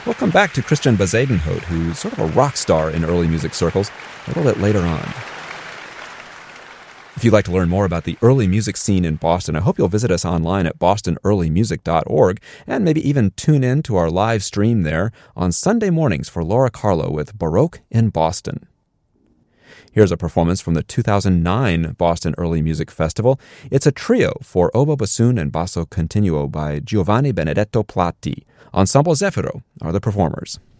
We'll come back to Christian Bezuidenhout, who's sort of a rock star in early music circles, a little bit later on. If you'd like to learn more about the early music scene in Boston, I hope you'll visit us online at bostonearlymusic.org and maybe even tune in to our live stream there on Sunday mornings for Laura Carlo with Baroque in Boston. Here's a performance from the 2009 Boston Early Music Festival. It's a trio for oboe, bassoon, and basso continuo by Giovanni Benedetto Platti. Ensemble Zefiro are the performers.